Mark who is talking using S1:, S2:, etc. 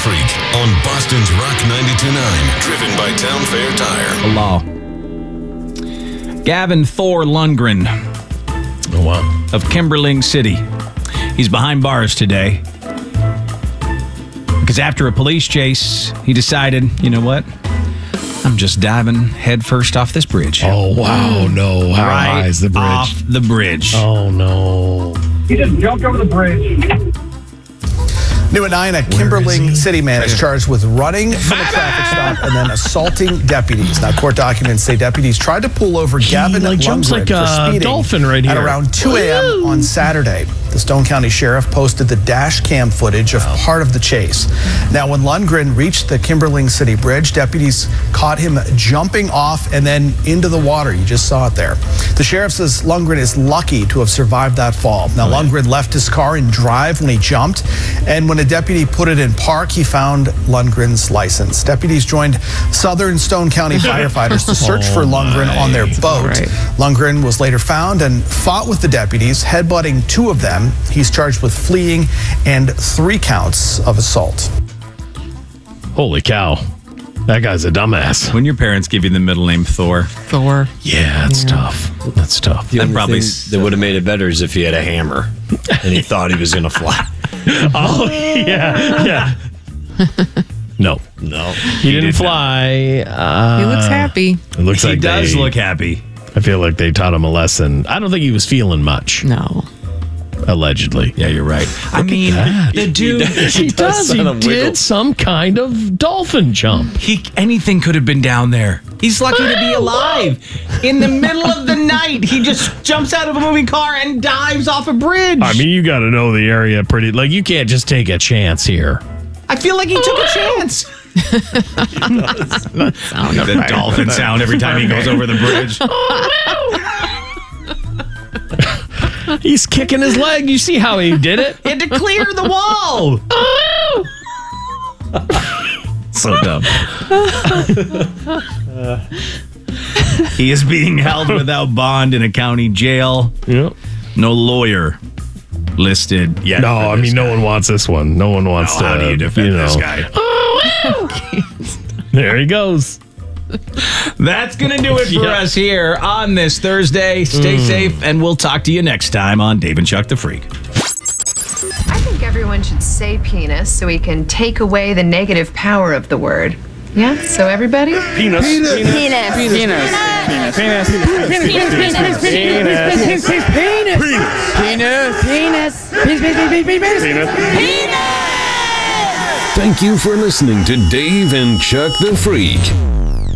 S1: Freak on Boston's Rock 92.9. Driven by Town Fair Tire.
S2: The law. Gavin Thor Lundgren of Kimberling City. He's behind bars today because after a police chase, he decided, you know what? I'm just diving headfirst off this bridge.
S3: Oh, wow. No. How high is the bridge?
S2: Off the bridge.
S3: Oh, no.
S4: He just jumped over the bridge.
S5: New at 9, a Kimberling City man is charged with running from a traffic stop and then assaulting deputies. Now, court documents say deputies tried to pull over Gavin
S3: jumps
S5: Lundgren
S3: like
S5: for
S3: a
S5: speeding
S3: dolphin right here.
S5: at around 2 a.m. on Saturday. The Stone County Sheriff posted the dash cam footage of part of the chase. Now, when Lundgren reached the Kimberling City Bridge, deputies caught him jumping off and then into the water. You just saw it there. The sheriff says Lundgren is lucky to have survived that fall. Now, Lundgren left his car in drive when he jumped, and when a deputy put it in park, he found Lundgren's license. Deputies joined Southern Stone County firefighters to search for Lundgren on their boat.
S6: Right.
S5: Lundgren was later found and fought with the deputies, headbutting 2 of them. He's charged with fleeing and 3 counts of assault.
S3: Holy cow. That guy's a dumbass.
S2: When your parents give you the middle name Thor.
S6: Thor.
S3: Yeah, it's tough. That's tough.
S7: The only
S2: probably
S7: thing that would have made it better is if he had a hammer and he thought he was going to fly.
S3: Oh, yeah. No. He didn't fly.
S6: He looks happy.
S3: It looks
S2: He
S3: like
S2: does look happy.
S3: I feel like they taught him a lesson. I don't think he was feeling much,
S6: No.
S3: allegedly.
S2: Yeah, you're right. I mean, the dude,
S3: He does. He did some kind of dolphin jump.
S2: anything could have been down there. He's lucky to be alive. In the middle of the night, he just jumps out of a moving car and dives off a bridge.
S3: I mean, you got to know the area pretty. Like, you can't just take a chance here.
S2: I feel like he took a chance. The dolphin sound every time he goes over the bridge.
S3: He's kicking his leg. You see how he did it?
S2: He had to clear the wall. So dumb. He is being held without bond in a county jail.
S3: Yep.
S2: No lawyer listed yet.
S3: No, I mean, no one wants this one. No one wants to.
S2: How do you defend this guy?
S3: There he goes.
S2: That's going to do it for us here on this Thursday. Stay safe, and we'll talk to you next time on Dave and Chuck the Freak.
S8: I think everyone should say penis so we can take away the negative power of the word. Yeah? So everybody?
S3: Penis.
S1: Thank you for listening to Dave and Chuck the Freak.